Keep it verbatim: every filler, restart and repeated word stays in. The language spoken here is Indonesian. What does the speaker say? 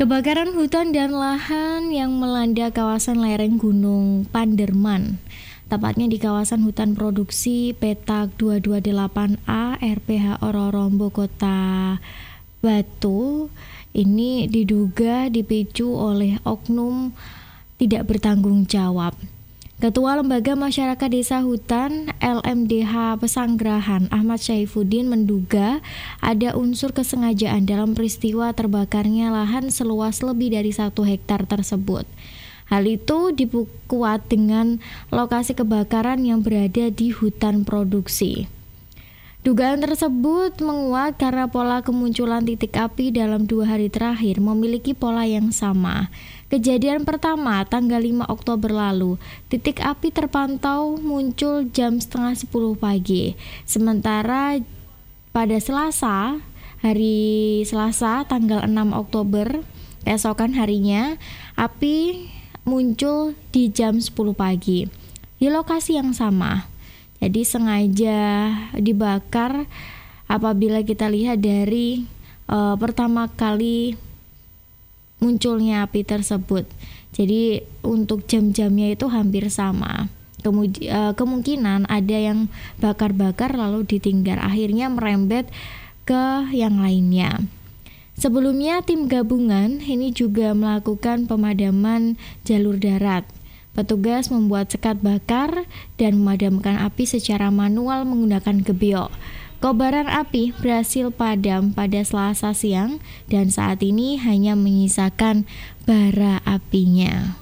Kebakaran hutan dan lahan yang melanda kawasan lereng Gunung Panderman, tepatnya di kawasan hutan produksi Petak dua dua delapan A R P H Ororombo Kota Batu, ini diduga dipicu oleh oknum tidak bertanggung jawab. Ketua Lembaga Masyarakat Desa Hutan L M D H Pesanggerahan Ahmad Syaifuddin menduga ada unsur kesengajaan dalam peristiwa terbakarnya lahan seluas lebih dari satu hektar tersebut. Hal itu diperkuat dengan lokasi kebakaran yang berada di hutan produksi. Dugaan tersebut menguat karena pola kemunculan titik api dalam dua hari terakhir memiliki pola yang sama. Kejadian pertama tanggal lima Oktober lalu, titik api terpantau muncul jam setengah sepuluh pagi. Sementara pada Selasa, hari Selasa tanggal enam Oktober, keesokan harinya, api muncul di jam sepuluh pagi di lokasi yang sama. Jadi sengaja dibakar apabila kita lihat dari uh, pertama kali munculnya api tersebut. Jadi untuk jam-jamnya itu hampir sama. Kemudi- uh, kemungkinan ada yang bakar-bakar lalu ditinggal, akhirnya merembet ke yang lainnya. Sebelumnya tim gabungan ini juga melakukan pemadaman jalur darat. Petugas membuat sekat bakar dan memadamkan api secara manual menggunakan gebyok. Kobaran api berhasil padam pada Selasa siang dan saat ini hanya menyisakan bara apinya.